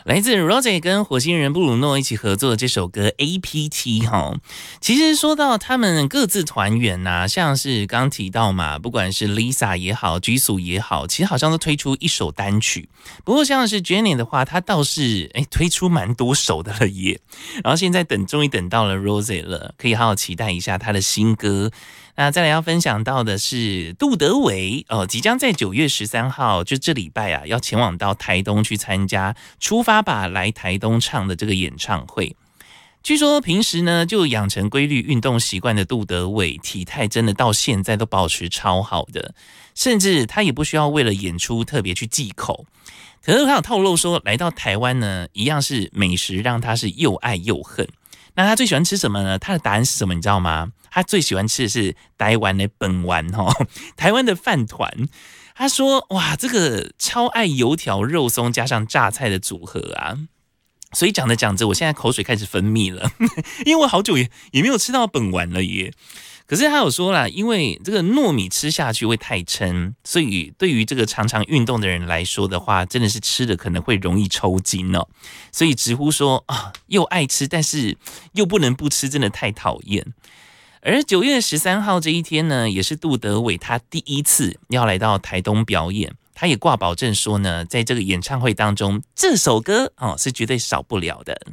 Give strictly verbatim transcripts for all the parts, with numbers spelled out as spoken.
来自 Rosé 跟火星人布鲁诺一起合作的这首歌 A P T 哈，其实说到他们各自团员呐、啊，像是刚提到嘛，不管是 Lisa 也好 Jisoo 也好，其实好像都推出一首单曲。不过像是 Jennie 的话，她倒是哎推出蛮多首的了耶。然后现在等终于等到了 Rosé 了，可以好好期待一下她的新歌。那再来要分享到的是杜德伟哦，即将在九月十三号，就这礼拜啊，要前往到台东去参加《出发吧来台东唱》的这个演唱会。据说平时呢就养成规律运动习惯的杜德伟，体态真的到现在都保持超好的，甚至他也不需要为了演出特别去忌口。可是他有透露说，来到台湾呢，一样是美食让他是又爱又恨。那他最喜欢吃什么呢？他的答案是什么？你知道吗？他最喜欢吃的是台湾的本丸哈，台湾的饭团。他说：“哇，这个超爱油条、肉松加上榨菜的组合啊！”所以讲着讲着，我现在口水开始分泌了，因为我好久也也没有吃到本丸了耶。可是他有说啦，因为这个糯米吃下去会太撑，所以对于这个常常运动的人来说的话，真的是吃的可能会容易抽筋哦。所以直呼说啊，又爱吃，但是又不能不吃，真的太讨厌。而九月十三号这一天呢，也是杜德伟他第一次要来到台东表演，他也挂保证说呢，在这个演唱会当中，这首歌哦是绝对少不了的。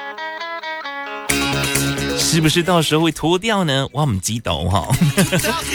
是不是到时候会脱掉呢？我唔知道哈。